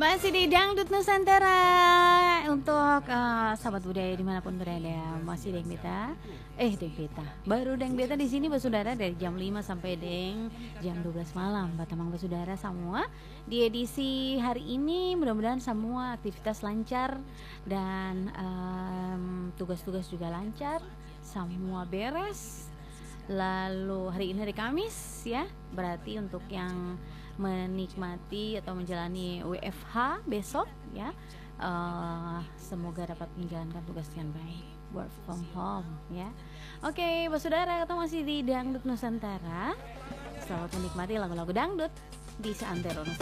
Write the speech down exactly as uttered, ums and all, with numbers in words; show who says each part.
Speaker 1: Masih di Dangdut Nusantara untuk uh, sahabat budaya dimanapun berada. Masih Deng Beta, eh Deng Beta, baru Deng Beta di sini Basudara dari jam lima sampai Deng jam dua belas malam. Batamang Basudara semua di edisi hari ini mudah-mudahan semua aktivitas lancar dan um, tugas-tugas juga lancar, semua beres. Lalu hari ini hari Kamis ya, berarti untuk yang menikmati atau menjalani W F H besok ya, uh, semoga dapat menjalankan tugas dengan baik, work from home ya. Oke, okay, Basudara, kita masih di Dangdut Nusantara. Selamat menikmati lagu-lagu dangdut di Seantero Nusantara.